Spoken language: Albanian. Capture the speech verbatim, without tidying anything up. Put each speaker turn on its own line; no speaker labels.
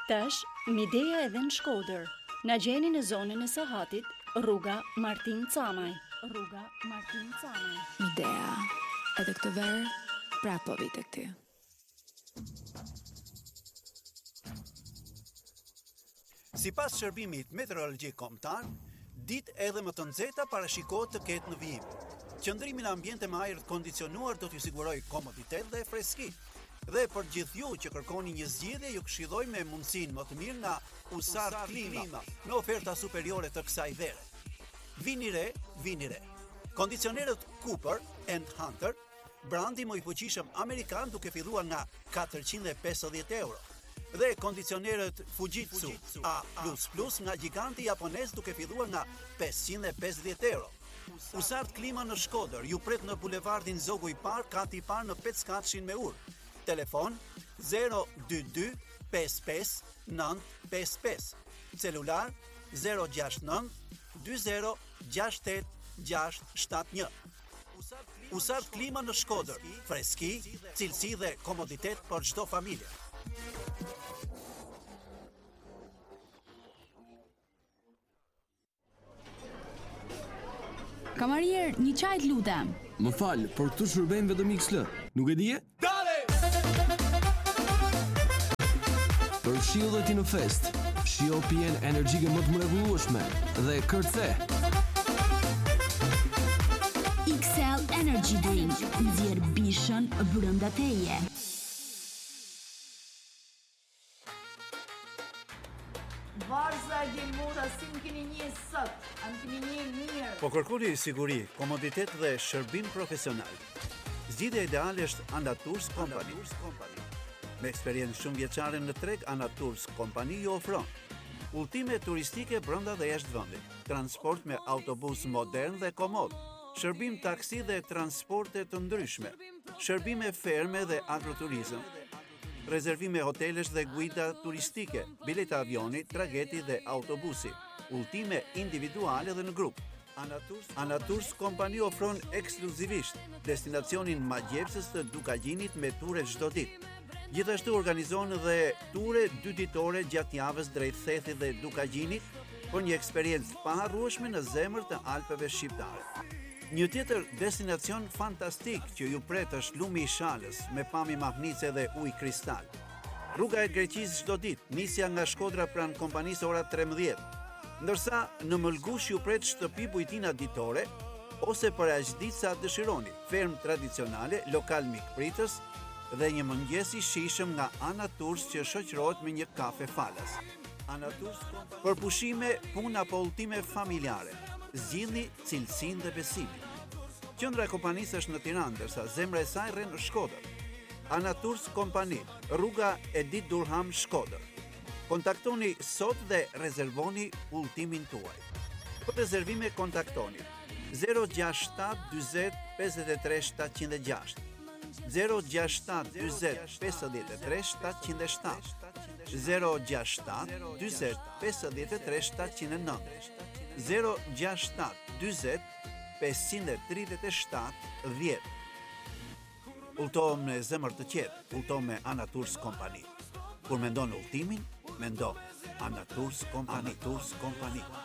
Tash, Midea edhe në Shkodër. Na gjeni në zonën e Sahatit, rruga Martin Camaj. Rruga Martin Camaj.
Midea, edhe këtë verë, prapo vite këty.
Sipas shërbimit meteorologjik kombëtar, ditë edhe më të nxehta parashikohet të ketë në vijim. Qëndrimi në ambiente me ajër të kondicionuar do t'ju siguroj komoditet dhe freski. Dhe për gjithë ju që kërkoni një zgjidhje, ju këshilloj me mundësinë më të mirë nga Usart Klima, me oferta superiore të kësaj vere. Vini re, vini re. Kondicionerët Cooper and Hunter, brandi më i fuqishëm amerikan, duke filluar nga katërqind e pesëdhjetë euro. Dhe kondicionerët Fujitsu A plus plus nga giganti japonez, duke filluar nga pesëqind e pesëdhjetë euro. Usart Klima në Shkodër ju pret në bulevardin Zogu i Parë, kati i parë në Peckatshin me Ur. Telefon zero dy dy pesë pesë nëntë pesë pesë. Celular zero gjasht nëntë dy zero gjasht tetë gjasht shtatë një. Usart Klima në Shkodër, freski, cilësi dhe komoditet për çdo familje.
Kamarier, një çaj të lutem.
Më fal, por këtu shërbejmë vetëm X L. Nuk e dije?
Dale!
Për shiu dhe ti në fest, shio pijen energjike më të mrekullueshme dhe kërce.
X L Energy Drink, nxjerr bishën brenda teje.
Varza e Gjelmura, si më keni një sot, a më keni një mirë.
Po kërkoni siguri, komoditet dhe shërbim profesional. Zgjidhja ideale është Anatours Company. Me eksperiencë shumë vjeçare në treg, Anatours Company ju ofron udhëtime turistike brenda dhe jashtë vendit, transport me autobus modern dhe komod, shërbim taksi dhe transporte të ndryshme, shërbime ferme dhe agroturizëm, rezervime hotelesh dhe guida turistike, bileta avioni, trageti dhe autobusi, udhëtime individuale dhe në grup. Anatours, Anatours Company ofron ekskluzivisht destinacionin magjepsës të Dukagjinit me ture çdo ditë. Gjithashtu organizon dhe ture dy ditore gjatë javës drejt Thethit dhe Dukagjinit për një eksperiencë paharrueshme në zemër të Alpeve shqiptare. Një tjetër destinacion fantastik që ju pret është Lumi i Shalës, me pamje mahnice dhe ujë kristal. Rruga e Greqisë çdo ditë, nisja nga Shkodra pranë kompanisë ora trembëdhjetë. Ndërsa në Mëlgush ju pret shtëpi bujtina ditore ose për aq ditë sa dëshironi, ferm tradicionale, lokal mikpritës dhe një mëngjes i shijshëm nga Anatours që shoqërohet me një kafe falas. Anatours për pushime, punë apo udhëtime familjare. Zgjidhni cilësinë dhe besimin. Qendra e kompanisë është në Tiranë, ndërsa zemra e saj rren në Shkodër. Anatours Company, rruga Edit Durham, Shkodër. Kontaktoni sot dhe rezervoni udhëtimin tuaj. Për rezervime kontaktoni zero gjasht shtat dyzet pesëdhjetë e tre shtatëqind e gjashtë, zero gjasht shtat dyzet pesëdhjetë e tre shtatëqind e shtatë, zero gjasht shtat dyzet pesëdhjetë e tre shtatëqind e nëntë, zero gjasht shtat dyzet pesëqind e tridhjetë e shtatë dhjetë. Udhëtohem në zemër të qetë, udhëtohem me Anatours Company. Kur mendon udhëtimin, mendo Anatours Company. Anatours Company.